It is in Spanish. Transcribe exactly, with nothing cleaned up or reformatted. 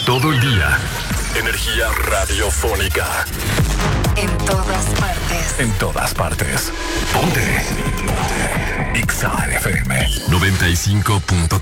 Todo el día. Energía radiofónica. En todas partes. En todas partes. Ponte. Ponte. X A F M noventa y cinco punto